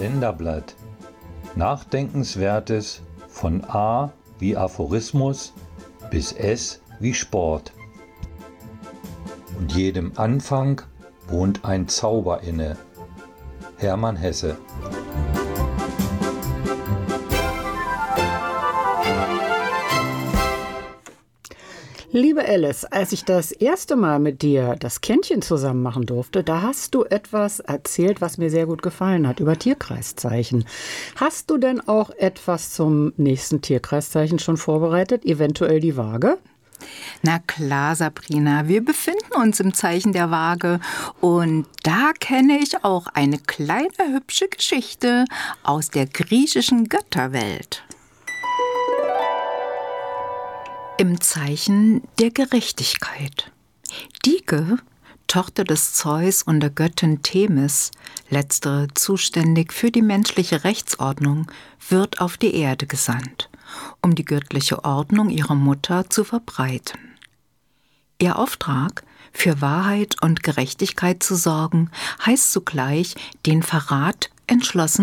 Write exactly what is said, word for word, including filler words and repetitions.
Kalenderblatt. Nachdenkenswertes von A wie Aphorismus bis S wie Sport. Und jedem Anfang wohnt ein Zauber inne. Hermann Hesse. Liebe Alice, als ich das erste Mal mit dir das Kännchen zusammen machen durfte, da hast du etwas erzählt, was mir sehr gut gefallen hat, über Tierkreiszeichen. Hast du denn auch etwas zum nächsten Tierkreiszeichen schon vorbereitet, eventuell die Waage? Na klar, Sabrina, wir befinden uns im Zeichen der Waage und da kenne ich auch eine kleine hübsche Geschichte aus der griechischen Götterwelt. Im Zeichen der Gerechtigkeit. Dike, Tochter des Zeus und der Göttin Themis, letztere zuständig für die menschliche Rechtsordnung, wird auf die Erde gesandt, um die göttliche Ordnung ihrer Mutter zu verbreiten. Ihr Auftrag, für Wahrheit und Gerechtigkeit zu sorgen, heißt zugleich, den Verrat entschlossen